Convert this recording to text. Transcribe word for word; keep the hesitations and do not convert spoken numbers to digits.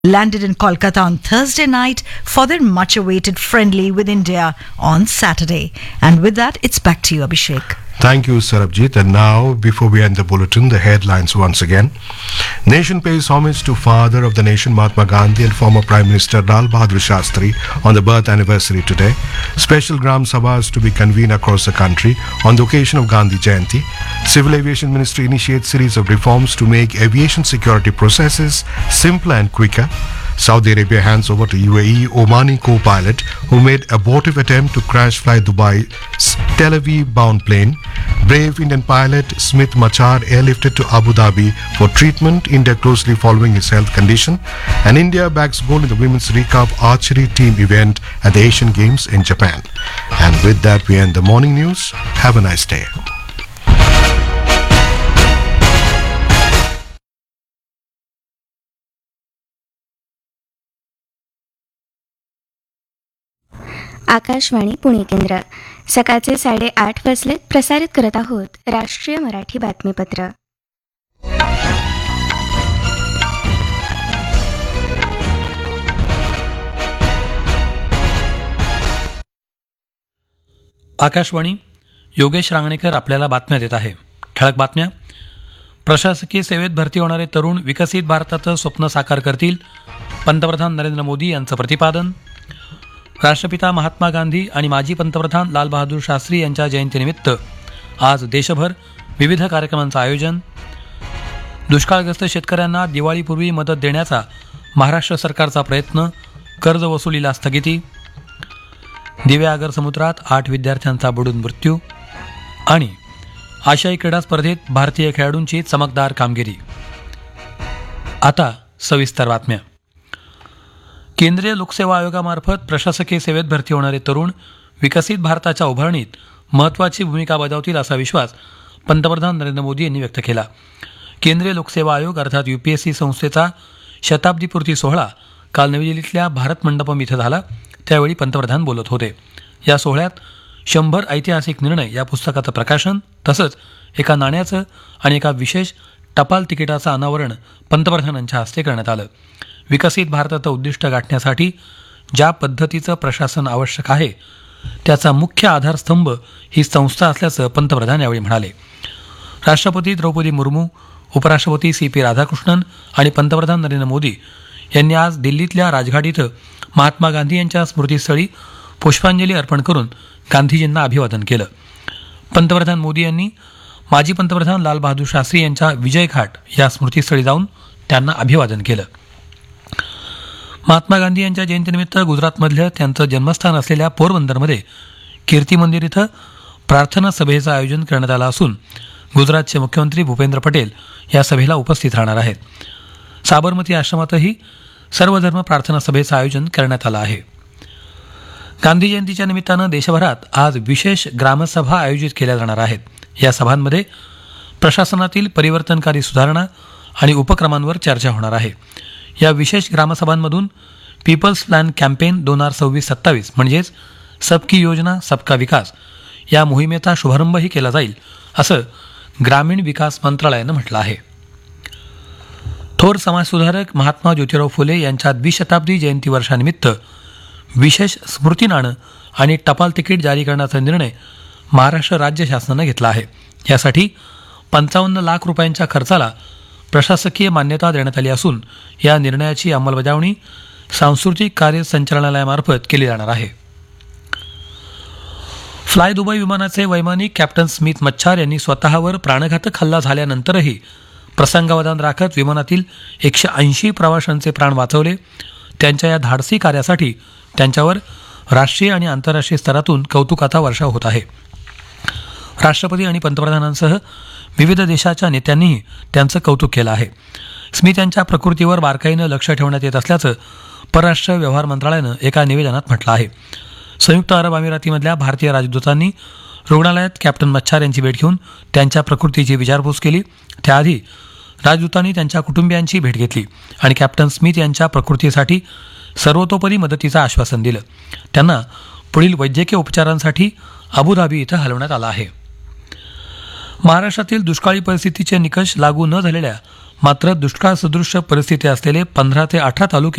landed in Kolkata on Thursday night for their much-awaited friendly with India on Saturday. And with that, it's back to you, Abhishek. Thank you, Sarabjit. And now, before we end the bulletin, the headlines once again. Nation pays homage to father of the nation, Mahatma Gandhi, and former Prime Minister Lal Bahadur Shastri on the birth anniversary today. Special Gram Sabhas to be convened across the country on the occasion of Gandhi Jayanti. Civil Aviation Ministry initiates series of reforms to make aviation security processes simpler and quicker. Saudi Arabia hands over to U A E Omani co-pilot who made abortive attempt to crash fly Dubai's Tel Aviv-bound plane. Brave Indian pilot Smith Machar airlifted to Abu Dhabi for treatment, India closely following his health condition. And India bags gold in the women's recurve archery team event at the Asian Games in Japan. And with that, we end the morning news. Have a nice day. Akashvani Pune केंद्र सकाळचे साडेआठ वाजले प्रसारित करत आहोत राष्ट्रीय मराठी बातमीपत्र. आकाशवाणी योगेश रांगणेकर आपल्याला बातम्या देत आहे. ठळक बातम्या. प्रशासकीय सेवेत भरती होणारे तरुण विकसित भारताचं स्वप्न साकार करतील, पंतप्रधान नरेंद्र मोदी यांचं प्रतिपादन. राष्ट्रपिता महात्मा गांधी आणि माजी पंतप्रधान लाल बहादूर शास्त्री यांच्या जयंतीनिमित्त आज देशभर विविध कार्यक्रमांचं आयोजन. दुष्काळग्रस्त शेतकऱ्यांना दिवाळीपूर्वी मदत देण्याचा महाराष्ट्र सरकारचा प्रयत्न, कर्ज वसुलीला स्थगिती. दिव्यागर समुद्रात आठ विद्यार्थ्यांचा बुडून मृत्यू. आणि आशियाई क्रीडा स्पर्धेत भारतीय खेळाडूंची चमकदार कामगिरी. आता सविस्तर बातम्या. केंद्रीय लोकसेवा आयोगामार्फत प्रशासकीय सेवेत भरती होणारे तरुण विकसित भारताच्या उभारणीत महत्त्वाची भूमिका बजावतील असा विश्वास पंतप्रधान नरेंद्र मोदी यांनी व्यक्त केला. केंद्रीय लोकसेवा आयोग अर्थात यूपीएससी संस्थेचा शताब्दीपूर्ती सोहळा काल नवी दिल्लीतल्या भारत मंडपम इथं झाला. त्यावेळी पंतप्रधान बोलत होते. या सोहळ्यात शंभर ऐतिहासिक निर्णय या पुस्तकाचं प्रकाशन तसंच एका नाण्याचं आणि एका विशेष टपाल तिकिटाचं अनावरण पंतप्रधानांच्या हस्ते करण्यात आलं. विकसित भारताचं उद्दिष्ट गाठण्यासाठी ज्या पद्धतीचं प्रशासन आवश्यक आहे त्याचा मुख्य आधारस्तंभ ही संस्था असल्याचं पंतप्रधान यावेळी म्हणाले. राष्ट्रपती द्रौपदी मुर्मू, उपराष्ट्रपती सी पी राधाकृष्णन आणि पंतप्रधान नरेंद्र मोदी यांनी आज दिल्लीतल्या राजघाट इथं महात्मा गांधी यांच्या स्मृतीस्थळी पुष्पांजली अर्पण करून गांधीजींना अभिवादन केलं. पंतप्रधान मोदी यांनी माजी पंतप्रधान लाल बहादूर शास्त्री यांच्या विजय घाट या स्मृतीस्थळी जाऊन त्यांना अभिवादन केलं. महात्मा गांधी यांच्या जयंतीनिमित्त गुजरातमधलं त्यांचं जन्मस्थान असलेल्या पोरबंदरमध्ये कीर्ती मंदिर इथं प्रार्थना सभेचं आयोजन करण्यात आलं असून गुजरातचे मुख्यमंत्री भूपेंद्र पटेल या सभेला उपस्थित राहणार आहेत. साबरमती आश्रमातही सर्वधर्म प्रार्थना सभेचं आयोजन करण्यात आलं आहे. गांधी जयंतीच्या निमित्तानं देशभरात आज विशेष ग्रामसभा आयोजित केल्या जाणार आहेत. या सभांमध्ये प्रशासनातील परिवर्तनकारी सुधारणा आणि उपक्रमांवर चर्चा होणार आहे. या विशेष ग्रामसभांमधून पीपल्स प्लॅन कॅम्पेन दोन हजार सव्वीस सत्तावीस म्हणजेच सबकी योजना सबका विकास या मोहिमेचा शुभारंभही केला जाईल असं ग्रामीण विकास मंत्रालयानं म्हटलं आहे. थोर समाजसुधारक महात्मा ज्योतिराव फुले यांच्या द्विशताब्दी जयंती वर्षानिमित्त विशेष स्मृती नाणं आणि टपाल तिकीट जारी करण्याचा निर्णय महाराष्ट्र राज्य शासनानं घेतला आहे. यासाठी पंचावन्न लाख रुपयांच्या खर्चाला प्रशासकीय मान्यता देण्यात आली असून या निर्णयाची अंमलबजावणी सांस्कृतिक कार्य संचालनालयामार्फत केली जाणार आहे. फ्लाय दुबई विमानाचे वैमानिक कॅप्टन स्मिथ मच्छार यांनी स्वतःवर प्राणघातक हल्ला झाल्यानंतरही प्रसंगावधान राखत विमानातील एकशे ऐंशी प्रवाशांचे प्राण वाचवले. त्यांच्या या धाडसी कार्यासाठी त्यांच्यावर राष्ट्रीय आणि आंतरराष्ट्रीय स्तरातून कौतुकाचा वर्षाव होत आहे. राष्ट्रपती आणि पंतप्रधानांसह विविध देशाच्या नेत्यांनीही त्यांचं कौतुक केलं आहे. स्मिथ यांच्या प्रकृतीवर बारकाईनं लक्ष ठेवण्यात येत असल्याचं परराष्ट्र व्यवहार मंत्रालयानं एका निवेदनात म्हटलं आहे. संयुक्त अरब अमिरातीमधल्या भारतीय राजदूतांनी रुग्णालयात कॅप्टन मच्छार यांची भेट घेऊन त्यांच्या प्रकृतीची विचारपूस केली. त्याआधी राजदूतांनी त्यांच्या कुटुंबियांची भेट घेतली आणि कॅप्टन स्मिथ यांच्या प्रकृतीसाठी सर्वतोपरी मदतीचं आश्वासन दिलं. त्यांना पुढील वैद्यकीय उपचारांसाठी अबुधाबी इथं हलवण्यात आलं आहे. महाराष्ट्रातील दुष्काळी परिस्थितीचे निकष लागू न झालेल्या मात्र दुष्काळ सदृश्य परिस्थिती असलेले पंधरा ते अठरा तालुके